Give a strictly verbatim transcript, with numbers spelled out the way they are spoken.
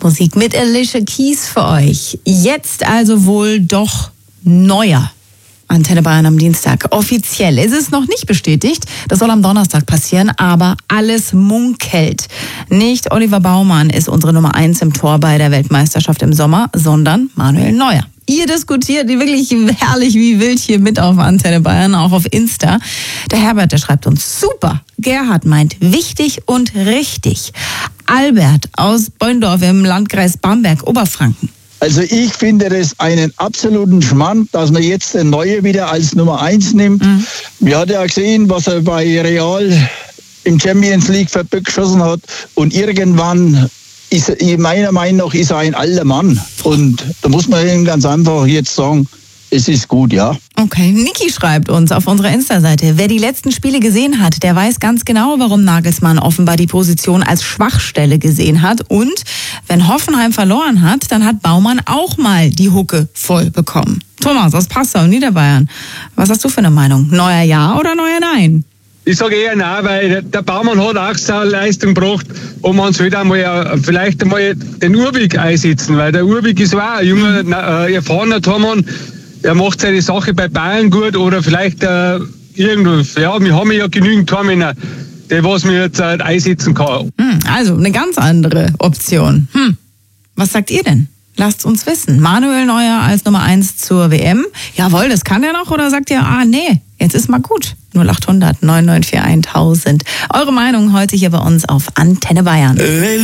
Weihnachtsmusik mit Alicia Keys für euch. Jetzt also wohl doch neuer Antenne Bayern am Dienstag. Offiziell ist es noch nicht bestätigt. Das soll am Donnerstag passieren, aber alles munkelt. Nicht Oliver Baumann ist unsere Nummer eins im Tor bei der Weltmeisterschaft im Sommer, sondern Manuel Neuer. Ihr diskutiert wirklich herrlich wie wild hier mit auf Antenne Bayern, auch auf Insta. Der Herbert, der schreibt uns, super. Gerhard meint, wichtig und richtig. Albert aus Beundorf im Landkreis Bamberg-Oberfranken. Also ich finde das einen absoluten Schmarrn, dass man jetzt den Neue wieder als Nummer eins nimmt. Mhm. Wir hatten ja gesehen, was er bei Real im Champions League für Böck geschossen hat. Und irgendwann ist er, meiner Meinung nach, ist er ein alter Mann. Und da muss man ihm ganz einfach jetzt sagen, es ist gut, ja. Okay, Niki schreibt uns auf unserer Insta-Seite, wer die letzten Spiele gesehen hat, der weiß ganz genau, warum Nagelsmann offenbar die Position als Schwachstelle gesehen hat. Und wenn Hoffenheim verloren hat, dann hat Baumann auch mal die Hucke voll bekommen. Thomas aus Passau, Niederbayern. Was hast du für eine Meinung? Neuer Ja oder neuer Nein? Ich sage eher nein, weil der Baumann hat auch seine Leistung gebracht und man sollte einmal, vielleicht einmal den Urbig einsetzen, weil der Urbig ist auch ein junger, äh, erfahrener Tormann. Er macht seine Sache bei Bayern gut oder vielleicht äh, irgendwo, ja, wir haben ja genügend Tormänner, die was wir jetzt äh, einsetzen kann. Hm, also eine ganz andere Option. Hm. Was sagt ihr denn? Lasst uns wissen. Manuel Neuer als Nummer eins zur W M. Jawohl, das kann er noch oder sagt ihr, ah nee, jetzt ist mal gut. null acht hundert neun neun vier tausend. Eure Meinung heute hier bei uns auf Antenne Bayern.